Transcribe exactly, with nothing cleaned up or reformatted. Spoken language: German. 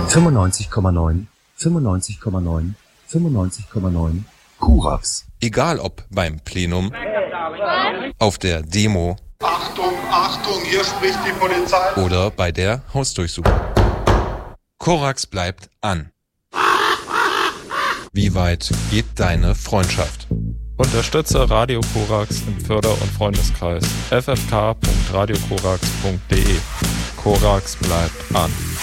fünfundneunzig Komma neun, fünfundneunzig Komma neun, fünfundneunzig Komma neun Korax. Egal ob beim Plenum, auf der Demo, Achtung, Achtung, hier spricht die Polizei. Oder bei der Hausdurchsuchung. Korax bleibt an. Wie weit geht deine Freundschaft? Unterstütze Radio Korax im Förder- und Freundeskreis. f f k punkt radio korax punkt d e. Korax bleibt an.